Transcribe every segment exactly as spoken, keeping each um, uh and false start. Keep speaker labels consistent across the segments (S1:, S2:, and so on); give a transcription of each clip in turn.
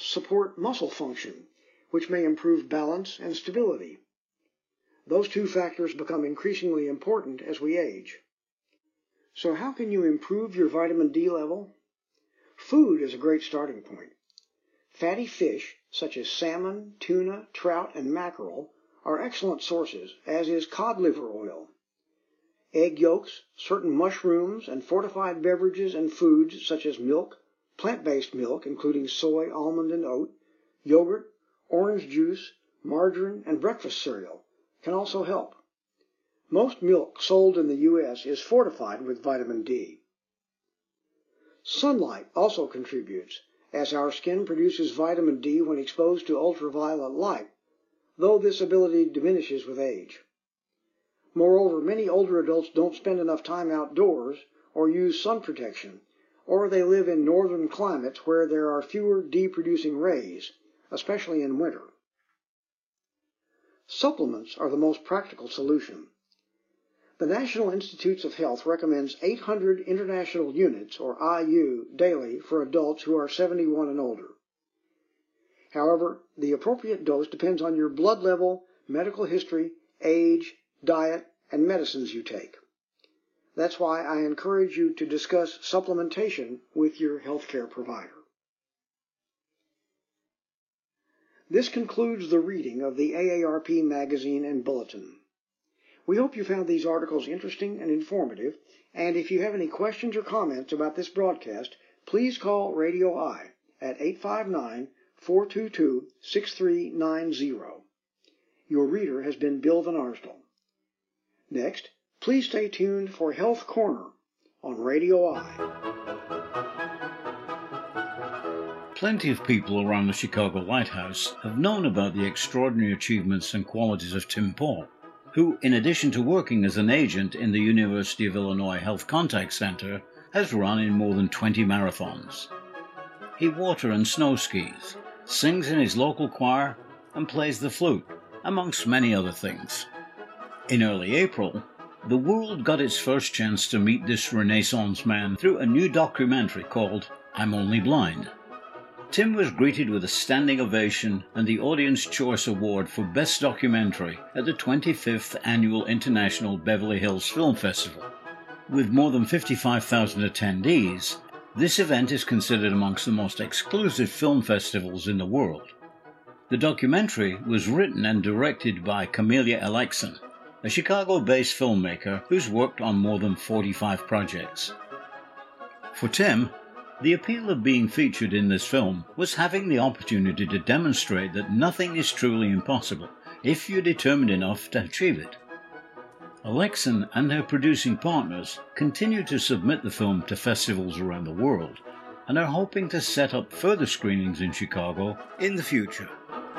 S1: support muscle function, which may improve balance and stability. Those two factors become increasingly important as we age. So how can you improve your vitamin D level? Food is a great starting point. Fatty fish, such as salmon, tuna, trout, and mackerel, are excellent sources, as is cod liver oil. Egg yolks, certain mushrooms, and fortified beverages and foods such as milk, plant-based milk, including soy, almond, and oat, yogurt, orange juice, margarine, and breakfast cereal, can also help. Most milk sold in the U S is fortified with vitamin D. Sunlight also contributes, as our skin produces vitamin D when exposed to ultraviolet light, though this ability diminishes with age. Moreover, many older adults don't spend enough time outdoors or use sun protection, or they live in northern climates where there are fewer D-producing rays, especially in winter. Supplements are the most practical solution. The National Institutes of Health recommends eight hundred international units, or I U, daily for adults who are seventy-one and older. However, the appropriate dose depends on your blood level, medical history, age, diet, and medicines you take. That's why I encourage you to discuss supplementation with your healthcare provider. This concludes the reading of the A A R P magazine and bulletin. We hope you found these articles interesting and informative, and if you have any questions or comments about this broadcast, please call Radio I at eight five nine, four two two, six three nine zero. Your reader has been Bill Van Arsdell. Next, please stay tuned for Health Corner on Radio I.
S2: Plenty of people around the Chicago Lighthouse have known about the extraordinary achievements and qualities of Tim Paul, who, in addition to working as an agent in the University of Illinois Health Contact Center, has run in more than twenty marathons. He water and snow skis, sings in his local choir, and plays the flute, amongst many other things. In early April, the world got its first chance to meet this Renaissance man through a new documentary called I'm Only Blind. Tim was greeted with a standing ovation and the Audience Choice Award for Best Documentary at the twenty-fifth Annual International Beverly Hills Film Festival. With more than fifty-five thousand attendees, this event is considered amongst the most exclusive film festivals in the world. The documentary was written and directed by Camelia Alexan, a Chicago-based filmmaker who's worked on more than forty-five projects. For Tim, the appeal of being featured in this film was having the opportunity to demonstrate that nothing is truly impossible if you're determined enough to achieve it. Alexan and her producing partners continue to submit the film to festivals around the world and are hoping to set up further screenings in Chicago in the future.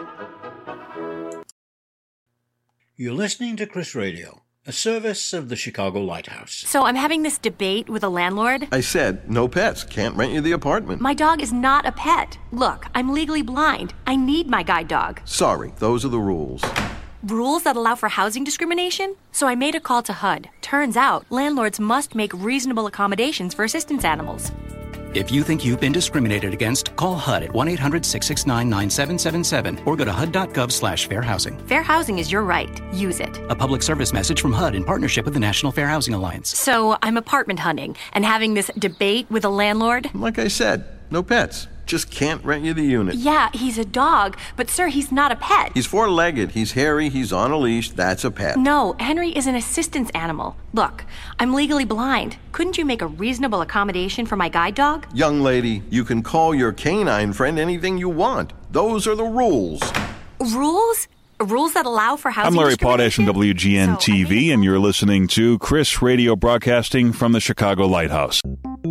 S2: You're listening to Chris Radio, a service of the Chicago Lighthouse.
S3: So I'm having this debate with a landlord.
S4: I said, no pets. Can't rent you the apartment.
S3: My dog is not a pet. Look, I'm legally blind. I need my guide dog.
S4: Sorry, those are the rules.
S3: Rules that allow for housing discrimination? So I made a call to H U D. Turns out, landlords must make reasonable accommodations for assistance animals.
S5: If you think you've been discriminated against, call H U D at one eight hundred, six six nine, nine seven seven seven or go to H U D dot gov slash fair housing.
S3: Fair housing is your right. Use it.
S5: A public service message from H U D in partnership with the National Fair Housing Alliance.
S3: So I'm apartment hunting and having this debate with a landlord?
S4: Like I said, no pets. Just can't rent you the unit.
S3: Yeah, he's a dog, but sir, he's not a pet.
S4: He's four-legged, he's hairy, he's on a leash, that's a pet.
S3: No, Henry is an assistance animal. Look, I'm legally blind. Couldn't you make a reasonable accommodation for my guide dog?
S4: Young lady, you can call your canine friend anything you want. Those are the rules.
S3: Rules? Rules that allow for housing
S6: I'm Larry Potash from W G N T V,
S3: so
S6: and you're listening to Chris Radio broadcasting from the Chicago Lighthouse.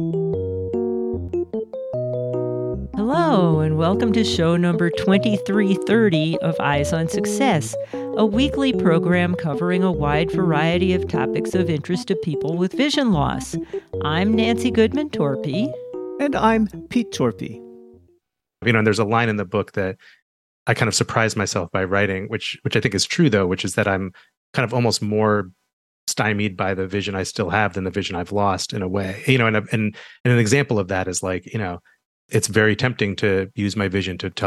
S7: Hello, and welcome to show number twenty-three thirty of Eyes on Success, a weekly program covering a wide variety of topics of interest to people with vision loss. I'm Nancy Goodman Torpy.
S8: And I'm Pete Torpy.
S9: You know, and there's a line in the book that I kind of surprised myself by writing, which which I think is true, though, which is that I'm kind of almost more stymied by the vision I still have than the vision I've lost in a way. You know, and, and, and an example of that is like, you know, it's very tempting to use my vision to tell